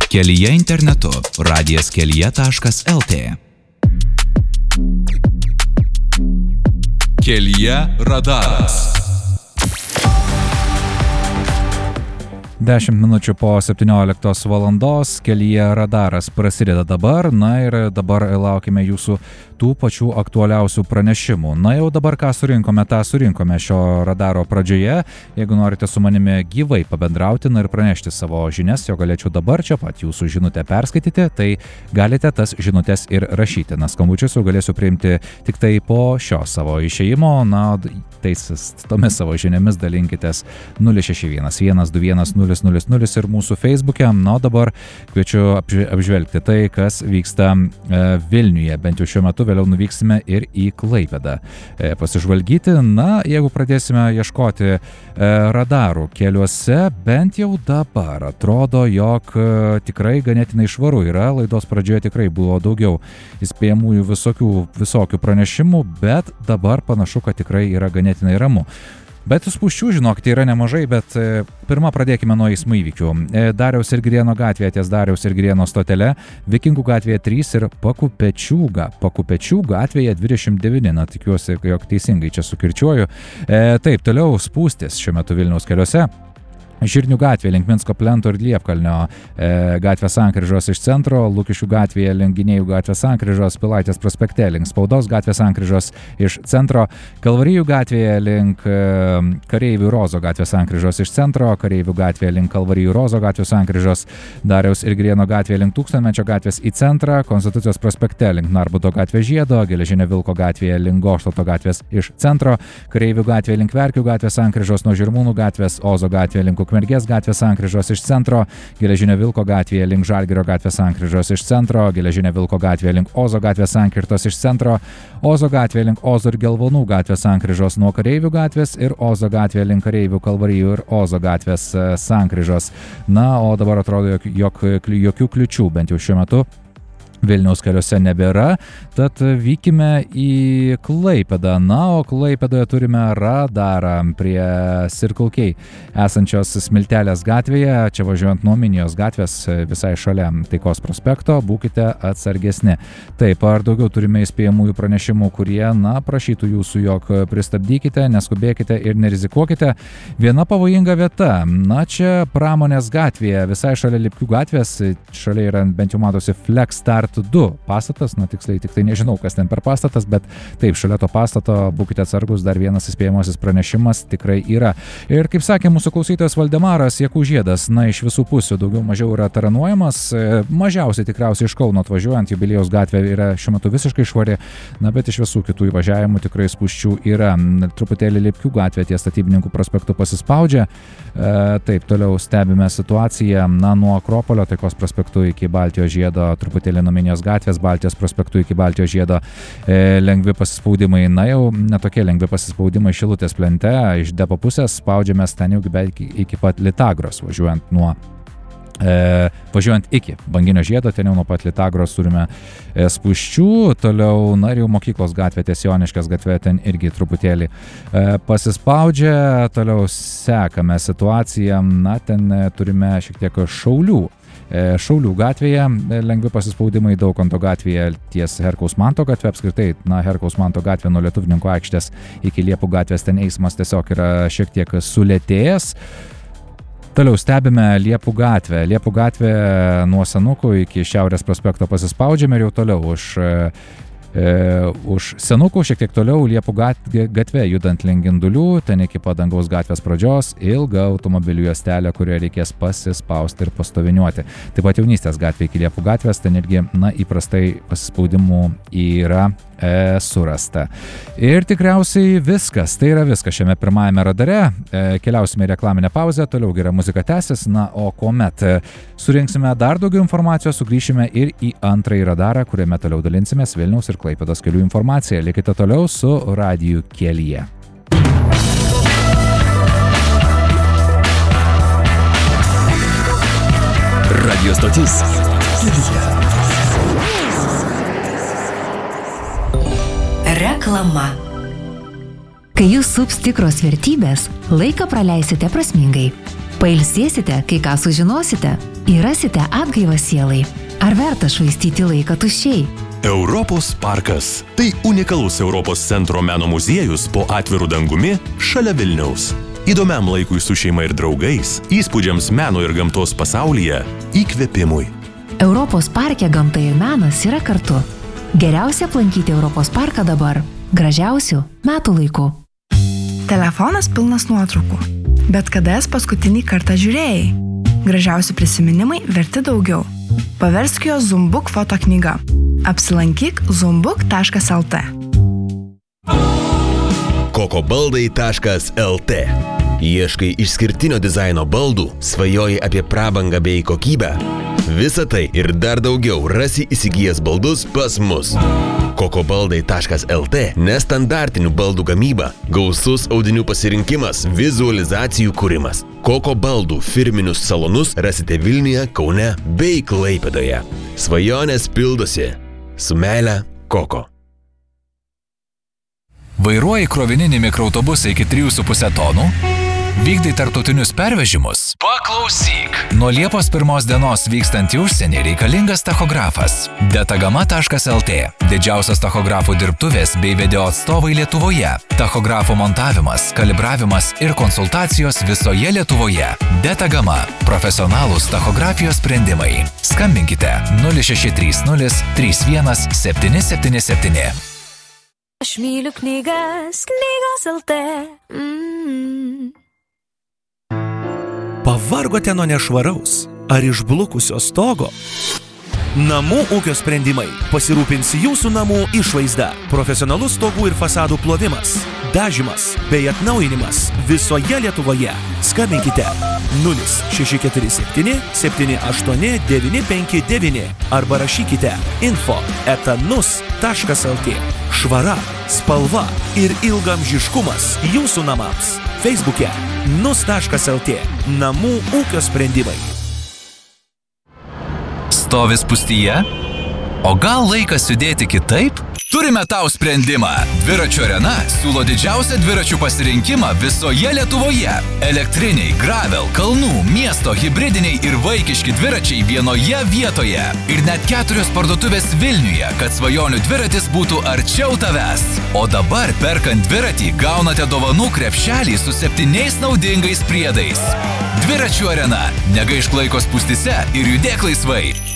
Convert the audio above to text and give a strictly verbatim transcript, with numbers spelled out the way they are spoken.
Kelyje internetu radijas kelyje taškas lt. Kelyje radaras. dešimt minučių po septynioliktos valandos Kelyje radaras prasideda dabar, na ir dabar laukime jūsų tų pačių aktualiausių pranešimų. Na jau dabar ką surinkome, tą surinkome šio radaro pradžioje. Jeigu norite su manimi gyvai pabendrauti, na ir pranešti savo žinias, jo galėčiau dabar čia pat jūsų žinutę perskaityti, tai galite tas žinutės ir rašyti. Na, skambučius jau galėsiu priimti tik tai po šio savo išėjimo, na, tais tomis savo žiniomis dalinkitės nulis šeši vienas vienas du vienas nulis nulis nulis ir mūsų Facebook'e. Na, dabar kviečiu apžvelgti tai, kas vyksta e, Vilniuje, bent jau šiuo metu, vėliau nuvyksime ir į Klaipėdą e, pasižvalgyti. Na, jeigu pradėsime ieškoti e, radarų keliuose, bent jau dabar atrodo, jog e, tikrai ganėtinai švaru yra. Laidos pradžioje tikrai buvo daugiau įspėjamųjų visokių, visokių pranešimų, bet dabar panašu, kad tikrai yra ganėtinai ramu. Bet spūsčių, žinokite, yra nemažai, bet e, pirmą pradėkime nuo eismo įvykių. E, Dariaus ir Girėno gatvėje ties Dariaus ir Girėno stotele, Vikingų gatvėje trys ir Pakupečių, ga, Pakupečių gatvėje dvidešimt devyni. Na, tikiuosi, jog teisingai čia sukirčiuoju. E, taip, toliau spūstis šiuo metu Vilniaus keliuose. Žirnių gatvė link Minsko plento ir Liepkalnio e, gatvės sankryžos iš centro, Lukiškių gatvėje link Gynėjų gatvės sankryžos, Pilaitės prospekte link Spaudos gatvės sankryžos iš centro, Kalvarijų gatvėje link e, Kareivių Rozo gatvės sankryžos iš centro, Kareivių gatvėje link Kalvarijų Rozo gatvės sankryžos, Dariaus ir Girėno gatvėje link Tūkstantmečio gatvės į centrą, Konstitucijos prospekte link Narbuto gatvės Žiedo, Geležinio Vilko gatvėje link Goštauto gatvės iš centro, Kareivių gatvėje link Verkių gatvės sankryžos nuo Žirmūnų gatvės, Ozo gatvėje link Ukmergės gatvės sankryžos iš centro, Geležinio Vilko gatvėje link Žalgirio gatvės sankryžos iš centro, Geležinio Vilko gatvėje link Ozo gatvės sankirtos iš centro, Ozo gatvėje link Ozo ir Gelvonų gatvės sankryžos nuo Kareivių gatvės ir Ozo gatvėje link Kareivių, Kalvarijų ir Ozo gatvės sankryžos. Na, o dabar atrodo, jog, jog jokių kliučių bent jau šiuo metu Vilniaus keliuose nebėra, tad vykime į Klaipėdą. Na, o Klaipėdoje turime radarą prie Circle K esančios Smiltelės gatvėje, čia važiuojant nuo Minijos gatvės visai šalia Taikos prospekto, būkite atsargesni. Taip, ar daugiau turime įspėjamųjų pranešimų, kurie, na, prašytų jūsų, jog pristabdykite, neskubėkite ir nerizikuokite. Viena pavojinga vieta, na, čia Pramonės gatvėje, visai šalia Lipkių gatvės, šalia yra bent jau matosi Flex Start du pastatas, na tiksliai, tik tai nežinau, kas ten per pastatas, bet taip, šalia to pastato būkite atsargus, dar vienas įspėjamasis pranešimas tikrai yra. Ir kaip sakė mūsų klausytojas Valdemaras Jakūžiedas, na iš visų pusių daugiau mažiau yra taranuojamas, mažiausiai tikriausiai iš Kauno atvažiuojant, Jubiliejaus gatvė yra šiuo metu visiškai švari, na bet iš visų kitų įvažiavimų tikrai spūsčių yra. Truputėlį Lipkių gatvė ties Statybininkų prospektu pasispaudžia. E, taip, toliau stebime situaciją, na nuo Akropolio Taikos prospektu iki Baltijos žiedo, truputėlį nuo Minijos gatvės, Baltijos prospektų iki Baltijos žiedo e, lengvi pasispaudimai, na jau netokie lengvi pasispaudimai Šilutės plente, iš depo pusės spaudžiame ten jau iki, iki pat Litagros, važiuojant nuo E, važiuojant iki Banginio žiedo, ten jau nuo pat Litagros turime e, spūsčių, toliau, na ir jau Mokyklos gatvė ties Joniškės gatvė, ten irgi truputėlį e, pasispaudžia, toliau sekame situaciją, na ten e, turime šiek tiek Šaulių. Šaulių gatvėje lengvi pasispaudimai, Daukanto gatvėje ties Herkaus Manto gatvė, apskritai, na, Herkaus Manto gatvė nuo Lietuvininkų aikštės iki Liepų gatvės, ten eismas tiesiog yra šiek tiek sulėtėjęs. Toliau stebime Liepų gatvę. Liepų gatvė nuo Senukų iki Šiaurės prospekto pasispaudžiame ir jau toliau už E, už Senukų, šiek tiek toliau Liepų gatve judant link Gindulių, ten iki Padangaus gatvės pradžios, ilga automobilių juostelė, kurioje reikės pasispausti ir pastoviniuoti. Taip pat Jaunystės gatvė iki Liepų gatvės, ten irgi, na, įprastai pasispaudimų yra e, surasta. Ir tikriausiai viskas, tai yra viskas šiame pirmajame radare. E, keliausime į reklaminę pauzę, toliau gera muzika tęsis, na, o kuomet e, surinksime dar daugiau informacijos, sugrįšime ir į antrąjį radarą, kuriame toliau dalinsimės Vilniaus ir Klaipėdos kelių informaciją. Likite toliau su Radiju Kelyje. Radio stotis. Reklama. Kai jūs sups tikros vertybės, laiką praleisite prasmingai. Pailsėsite, kai ką sužinosite. Įrasite atgaivą sielai. Ar verta švaistyti laiką tuščiai? Europos parkas. Tai unikalus Europos centro meno muziejus po atviru dangumi šalia Vilniaus. Įdomiam laikui su šeima ir draugais, įspūdžiams meno ir gamtos pasaulyje, įkvėpimui. Europos parke gamta ir menas yra kartu. Geriausia aplankyti Europos parką dabar. Gražiausių metų laikų. Telefonas pilnas nuotraukų. Bet kada jas paskutinį kartą žiūrėjai? Gražiausi prisiminimai verti daugiau. Paversk jo Zumbuk foto knyga. Apsilankyk zumbuk taškas el t. kokobaldai taškas el t. Ieškai išskirtinio dizaino baldų, svajoji apie prabangą bei kokybę. Visa tai ir dar daugiau rasi įsigijęs baldus pas mus. kokobaldai taškas el t nestandartinių baldų gamyba, gausus audinių pasirinkimas, vizualizacijų kūrimas. Koko baldų firminius salonus rasite Vilniuje, Kaune bei Klaipėdoje. Svajonės pildosi. Su meile, Koko. Vairuoji krovininį mikroautobusą iki trijų su puse tonų? Vykdai tarptautinius pervežimus? Paklausyk! Nuo Liepos pirmos dienos vykstant į užsienį reikalingas tachografas. detagama taškas el t. Didžiausios tachografų dirbtuvės bei video atstovai Lietuvoje. Tachografų montavimas, kalibravimas ir konsultacijos visoje Lietuvoje. Detagama. Profesionalūs tachografijos sprendimai. Skambinkite nulis šeši trys nulis trys vienas septyni septyni septyni. Aš myliu knygas, knygos el t. Mm. Pavargote nuo nešvaraus ar išblukusio stogo? Namų ūkio sprendimai pasirūpins jūsų namų išvaizda. Profesionalus stogų ir fasadų plovimas, dažymas bei atnaujinimas visoje Lietuvoje. Skambinkite nulis šeši keturi septyni septyni aštuoni devyni penki devyni arba rašykite info eta nus taškas el t. Švara, spalva ir ilgamžiškumas jūsų namams. Facebook'e nus taškas el t. Namų ūkio sprendimai. Stovi spūstyje? O gal laikas judėti kitaip? Turime tau sprendimą. Dviračių arena siūlo didžiausią dviračių pasirinkimą visoje Lietuvoje. Elektriniai, gravel, kalnų, miesto, hibridiniai ir vaikiški dviračiai vienoje vietoje. Ir net keturios parduotuvės Vilniuje, kad svajonių dviratis būtų arčiau tavęs. O dabar perkant dviratį gaunate dovanų krepšelį su septyniais naudingais priedais. Dviračių arena. Negaišk laiko spūstyse ir judėk laisvai.